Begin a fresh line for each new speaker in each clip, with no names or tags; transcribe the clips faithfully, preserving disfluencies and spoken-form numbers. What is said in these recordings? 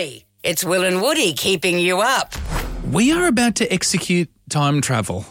Woody. It's Will and Woody keeping you up.
We are about to execute time travel,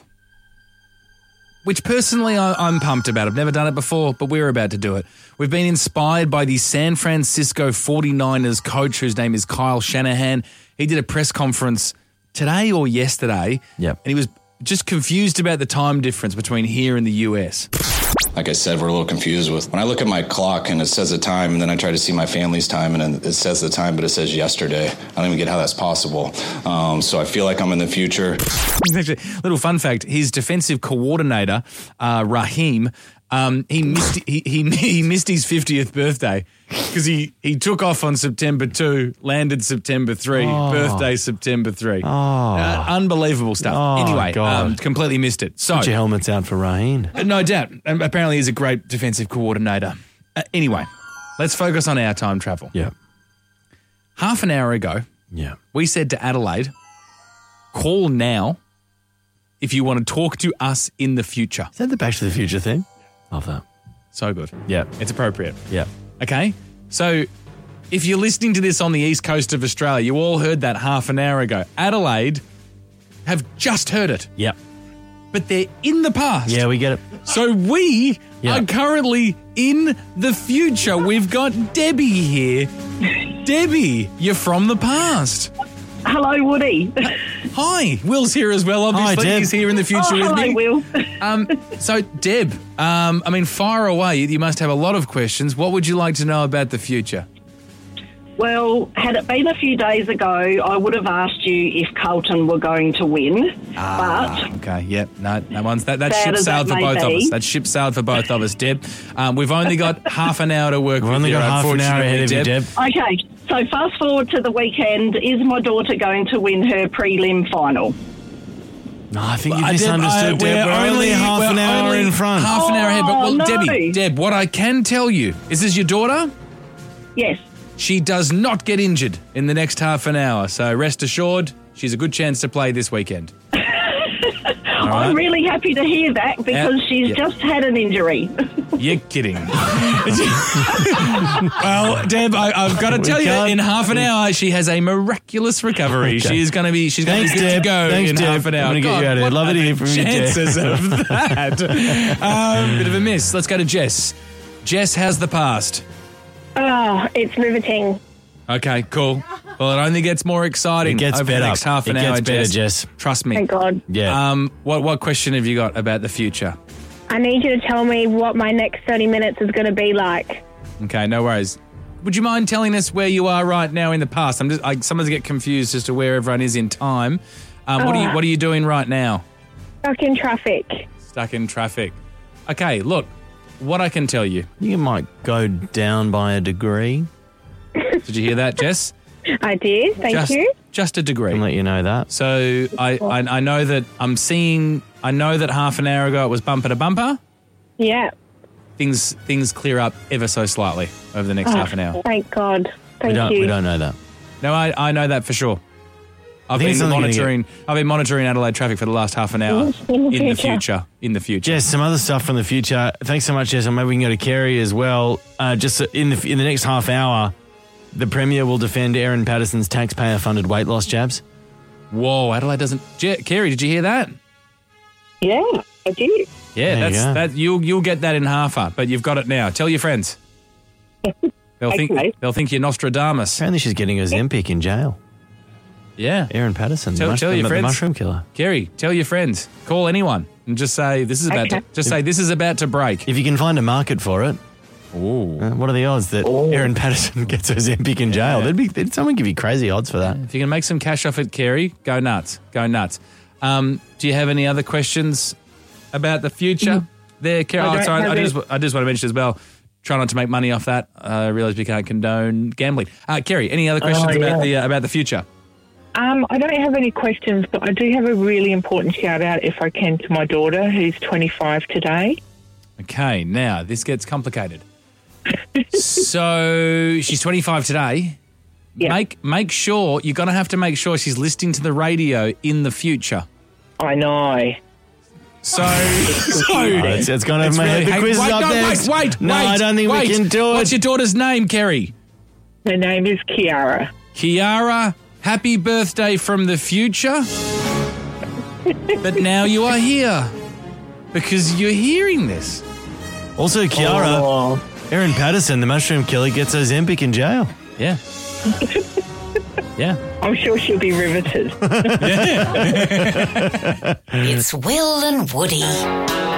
which personally I, I'm pumped about. I've never done it before, but we're about to do it. We've been inspired by the San Francisco forty-niners coach, whose name is Kyle Shanahan. He did a press conference today or yesterday,
Yep.
and he was just confused about the time difference between here and the U S.
Like I said, we're a little confused with when I look at my clock and it says the time, and then I try to see my family's time and it says the time, but it says yesterday. I don't even get how that's possible. Um, so I feel like I'm in the future.
Actually, little fun fact: his defensive coordinator, uh, Raheem, um, he missed he, he he missed his fiftieth birthday because he, he took off on September second, landed September third,
Oh.
birthday September third.
Oh.
Uh, unbelievable stuff.
Oh,
anyway,
God.
um, completely missed it. So
Put your helmets out for Raheem.
no doubt, um, apparently he's a great defensive coordinator. Uh, anyway, let's focus on our time travel.
Yeah.
Half an hour ago,
Yeah.
we said to Adelaide, call now if you want to talk to us in the future.
Is that the Back to the Future thing? Love that.
So good.
Yeah.
It's appropriate.
Yeah.
Okay? So if you're listening to this on the east coast of Australia, you all heard that half an hour ago. Adelaide have just heard it,
Yeah.
but they're in the past.
Yeah, we get it.
So we
Yeah.
are currently in the future. We've got Debbie here. Debbie, you're from the past.
Hello, Woody.
Hi. Will's here as well, obviously.
Deb.
He's here in the future
Oh,
with
hello,
me.
Will.
Um, so, Deb, um, I mean, far away, you must have a lot of questions. What would you like to know about the future?
Well, had it been a few days ago, I would have asked you if Carlton were going to win.
Ah, okay, yep. No, no one's that. That
Sad
ship
as
sailed
that
for
may
both of
be.
us. That ship sailed for both of us, Deb. Um, we've only got half an hour to work
We've
with
only
here,
got half an hour
unfortunately,
ahead of you, Deb.
But okay, so fast forward to the weekend. Is my daughter going to win her prelim final?
No, I think you
Uh, Deb,
misunderstood,
uh,
Deb. We're, only half
we're
an hour
only
in front.
Half an hour ahead. But, well,
Oh, no.
Debbie, Deb, what I can tell you is this your daughter?
Yes.
She does not get injured in the next half an hour. So rest assured, she's a good chance to play this weekend.
I'm really happy to hear that because
Yeah.
she's
Yeah.
just had an injury.
You're kidding. Well, Deb, I, I've got to
We
tell you,
can't-
in half an hour, she has a miraculous recovery.
Okay.
She is going to be, she's going to
Thanks,
be good
Deb.
to go
Thanks,
in
Deb.
half an hour.
I'm gonna get
God,
you out of here.
what
Love
are
it to hear
the
from you, Deb.
chances of that? um, bit of a miss. Let's go to Jess. Jess, how's the past?
Oh, it's riveting.
Okay, cool. Well, it only gets more exciting
It gets
over
better.
the next half an
It
hour,
gets better,
Jess.
Jess.
Trust me.
Thank God.
Yeah.
Um, what what question have you got about the future?
I need you to tell me what my next thirty minutes is going to be like.
Okay, no worries. Would you mind telling us where you are right now in the past? I'm just I, sometimes get confused as to where everyone is in time. Um, what are you What are you doing right now?
Stuck in traffic.
Stuck in traffic. Okay, look, what I can tell you.
You might go down by a degree.
Did you hear that, Jess?
I did. Thank
just,
you.
Just a degree.
I'll let you know that.
So I, I I know that I'm seeing. I know that half an hour ago it was bumper to bumper.
Yeah.
Things things clear up ever so slightly over the next
Oh,
half an hour.
Thank God.
We
Thank
don't,
you.
we don't know that.
No, I, I know that for sure. I've
think
been
it's only gonna
monitoring. I've been monitoring Adelaide traffic for the last half an hour.
In the
in the
future.
future. In the future.
Jess, some other stuff from the future. Thanks so much, Jess. And maybe we can go to Kerry as well. Uh, just in the in the next half hour, the Premier will defend Erin Patterson's taxpayer-funded weight loss jabs.
Whoa, Adelaide doesn't. Je- Kerry, did you hear that?
Yeah, I did.
Yeah,
There you
that's
go.
that. You'll you'll get that in half up, but you've got it now. Tell your friends. They'll think
Okay.
they'll think you're Nostradamus.
Apparently she's getting her Ozempic in jail.
Yeah,
Erin Patterson,
Tell-
the, mush-
tell your
the, the
friends.
mushroom killer.
Kerry, tell your friends. Call anyone and just say this is about
Okay.
to just say this is about to break.
If you can find a market for it,
Ooh.
uh, what are the odds that Erin Patterson gets her Ozempic in jail?
Yeah.
There'd be there'd, someone give you crazy odds for that.
If you can make some cash off it, Kerry, go nuts. Go nuts. Um, do you have any other questions about the future? There, Kerry.
I
Oh,
don't
sorry,
have
I just
it.
I just want to mention as well. Try not to make money off that. Uh, I realise we can't condone gambling. Uh, Kerry, any other questions
Oh,
about
yeah.
the uh, about the future?
Um, I don't have any questions, but I do have a really important shout out, if I can, to my daughter, who's twenty-five today.
Okay, now this gets complicated. So she's twenty-five today.
Yeah.
Make make sure you're gonna have to make sure she's listening to the radio in the future.
I know.
So, so
Oh, it's, it's going to
it's
make
really-
the
hey,
quiz
wait,
up
no,
there.
wait, wait,
no,
wait,
I don't think
wait.
we can do it.
What's your daughter's name, Kerry?
Her name is Kiara.
Kiara, happy birthday from the future. But now you are here because you're hearing this.
Also, Kiara,
Oh.
Erin Patterson, the mushroom killer, gets Ozempic in jail.
Yeah. Yeah.
I'm sure she'll be riveted.
It's Will and Woody.